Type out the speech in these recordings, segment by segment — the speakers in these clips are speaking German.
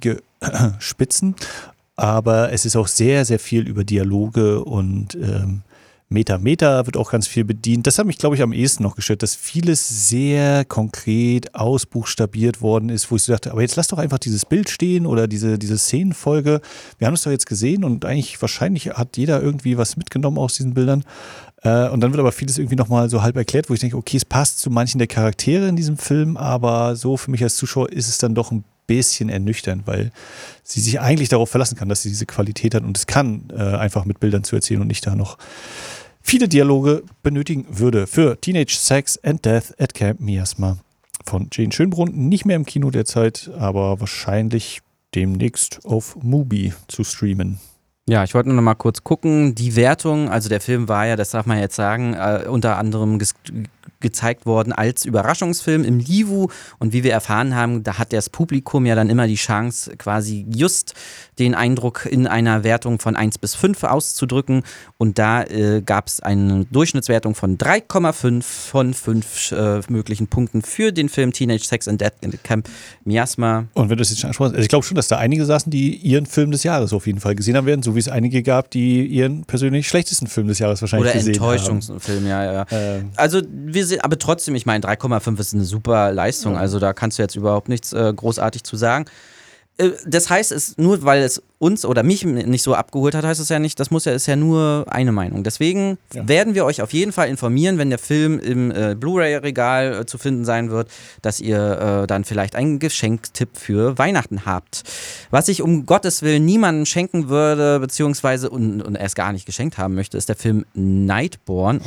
Spitzen, aber es ist auch sehr, sehr viel über Dialoge und Meta wird auch ganz viel bedient. Das hat mich, glaube ich, am ehesten noch gestört, dass vieles sehr konkret ausbuchstabiert worden ist, wo ich so dachte, aber jetzt lass doch einfach dieses Bild stehen oder diese Szenenfolge. Wir haben es doch jetzt gesehen und eigentlich wahrscheinlich hat jeder irgendwie was mitgenommen aus diesen Bildern. Und dann wird aber vieles irgendwie nochmal so halb erklärt, wo ich denke, okay, es passt zu manchen der Charaktere in diesem Film, aber so für mich als Zuschauer ist es dann doch ein bisschen ernüchternd, weil sie sich eigentlich darauf verlassen kann, dass sie diese Qualität hat und es kann, einfach mit Bildern zu erzählen und nicht da noch viele Dialoge benötigen würde. Für Teenage Sex and Death at Camp Miasma von Jane Schönbrunn. Nicht mehr im Kino derzeit, aber wahrscheinlich demnächst auf Mubi zu streamen. Ja, ich wollte nur noch mal kurz gucken. Die Wertung, also der Film war ja, das darf man jetzt sagen, unter anderem gezeigt worden als Überraschungsfilm im Livu. Und wie wir erfahren haben, da hat das Publikum ja dann immer die Chance, quasi just den Eindruck in einer Wertung von 1 bis 5 auszudrücken. Und da gab es eine Durchschnittswertung von 3,5 von 5 möglichen Punkten für den Film Teenage Sex and Death in Camp Miasma. Und wenn du das jetzt schon ansprichst, also ich glaube schon, dass da einige saßen, die ihren Film des Jahres auf jeden Fall gesehen haben werden, so wie es einige gab, die ihren persönlich schlechtesten Film des Jahres wahrscheinlich gesehen haben. Oder Enttäuschungsfilm, ja. Also wir sind, aber trotzdem, ich meine, 3,5 ist eine super Leistung, also da kannst du jetzt überhaupt nichts großartig zu sagen. Das heißt, es nur weil es uns oder mich nicht so abgeholt hat, heißt es ja nicht, ist ja nur eine Meinung. Deswegen werden wir euch auf jeden Fall informieren, wenn der Film im Blu-ray-Regal zu finden sein wird, dass ihr dann vielleicht einen Geschenktipp für Weihnachten habt. Was ich um Gottes Willen niemandem schenken würde, beziehungsweise und erst gar nicht geschenkt haben möchte, ist der Film Nightborn.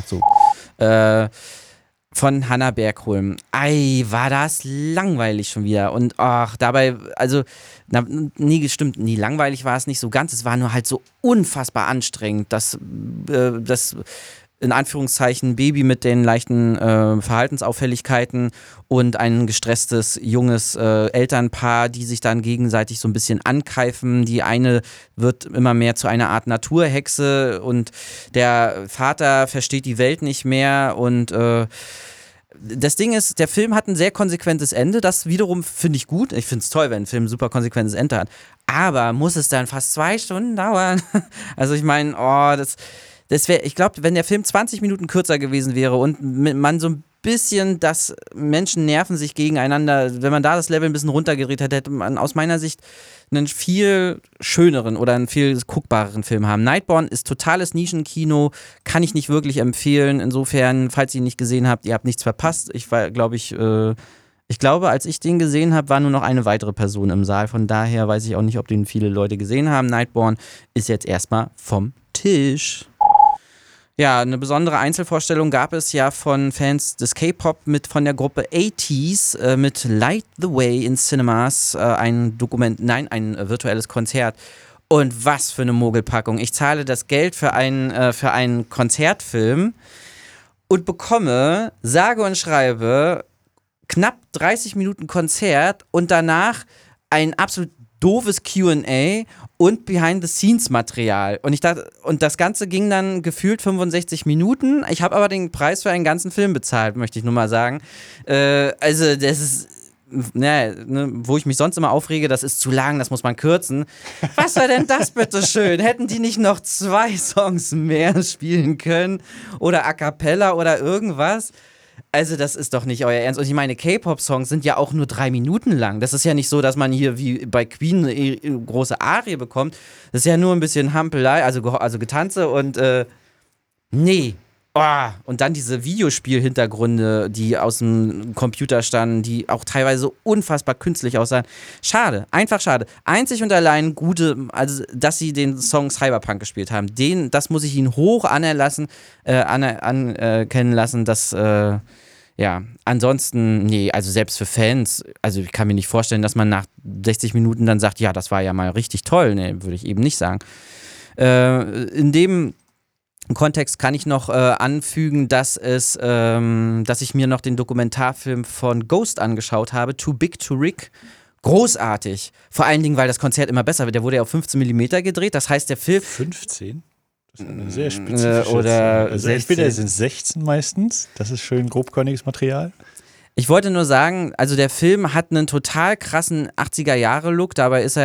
Von Hannah Bergholm. Ei, war das langweilig schon wieder. Und dabei, also, nie langweilig war es nicht so ganz. Es war nur halt so unfassbar anstrengend, dass das in Anführungszeichen Baby mit den leichten Verhaltensauffälligkeiten und ein gestresstes junges Elternpaar, die sich dann gegenseitig so ein bisschen ankeifen. Die eine wird immer mehr zu einer Art Naturhexe und der Vater versteht die Welt nicht mehr und das Ding ist, der Film hat ein sehr konsequentes Ende, das wiederum finde ich gut. Ich finde es toll, wenn ein Film ein super konsequentes Ende hat. Aber muss es dann fast 2 Stunden dauern? Also ich meine, das wäre, ich glaube, wenn der Film 20 Minuten kürzer gewesen wäre und man so ein bisschen, dass Menschen nerven sich gegeneinander, wenn man da das Level ein bisschen runtergedreht hätte, hätte man aus meiner Sicht einen viel schöneren oder einen viel guckbareren Film haben. Nightborn ist totales Nischenkino, kann ich nicht wirklich empfehlen. Insofern, falls ihr ihn nicht gesehen habt, ihr habt nichts verpasst. Ich glaube, als ich den gesehen habe, war nur noch eine weitere Person im Saal. Von daher weiß ich auch nicht, ob den viele Leute gesehen haben. Nightborn ist jetzt erstmal vom Tisch. Ja, eine besondere Einzelvorstellung gab es ja von Fans des K-Pop von der Gruppe ATEEZ mit Light the Way in Cinemas, ein virtuelles Konzert. Und was für eine Mogelpackung. Ich zahle das Geld für einen Konzertfilm und bekomme, sage und schreibe, knapp 30 Minuten Konzert und danach ein absolut doofes Q&A und Behind-the-Scenes-Material. Und das Ganze ging dann gefühlt 65 Minuten. Ich habe aber den Preis für einen ganzen Film bezahlt, möchte ich nur mal sagen. Also das ist, wo ich mich sonst immer aufrege, das ist zu lang, das muss man kürzen. Was war denn das bitte schön? Hätten die nicht noch 2 Songs mehr spielen können? Oder A Cappella oder irgendwas? Also das ist doch nicht euer Ernst. Und ich meine, K-Pop-Songs sind ja auch nur 3 Minuten lang. Das ist ja nicht so, dass man hier wie bei Queen eine große Arie bekommt. Das ist ja nur ein bisschen Hampelei, also Getanze und nee. Und dann diese Videospiel-Hintergründe, die aus dem Computer standen, die auch teilweise so unfassbar künstlich aussahen. Schade, einfach schade. Einzig und allein also dass sie den Song Cyberpunk gespielt haben, das muss ich ihnen hoch anerkennen lassen, dass ansonsten, nee, also selbst für Fans, also ich kann mir nicht vorstellen, dass man nach 60 Minuten dann sagt, ja, das war ja mal richtig toll, nee, würde ich eben nicht sagen. In dem Kontext kann ich noch anfügen, dass ich mir noch den Dokumentarfilm von Ghost angeschaut habe, Too Big to Rick. Großartig. Vor allen Dingen, weil das Konzert immer besser wird. Der wurde ja auf 15 mm gedreht. Das heißt, der Film... 15? Das ist eine sehr spezifische oder also entweder sind es 16 meistens. Das ist schön grobkörniges Material. Ich wollte nur sagen, also der Film hat einen total krassen 80er-Jahre-Look. Dabei ist er